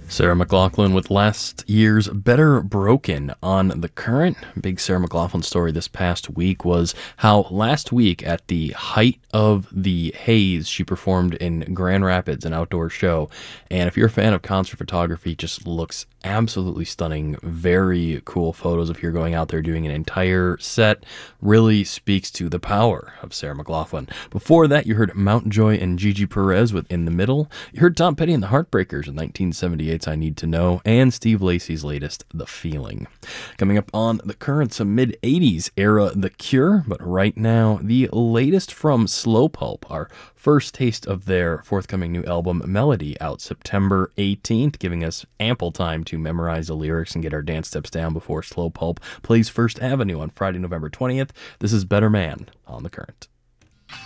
Sarah McLachlan with last year's Better Broken on The Current. Big Sarah McLachlan story this past week was how last week at the height of the haze, she performed in Grand Rapids, an outdoor show. And if you're a fan of concert photography, it just looks absolutely stunning. Very cool photos if you're going out there doing an entire set. Really speaks to the power of Sarah McLachlan. Before that, you heard Mountjoy and Gigi Perez with In the Middle. You heard Tom Petty and the Heartbreakers in 1978's I Need to Know, and Steve Lacy's latest, The Feeling. Coming up on The Current, some mid-80s era The Cure, but right now, the latest from Slow Pulp, our first taste of their forthcoming new album, Melody, out September 18th, giving us ample time to memorize the lyrics and get our dance steps down before Slow Pulp plays First Avenue on Friday, November 20th. This is Better Man on The Current.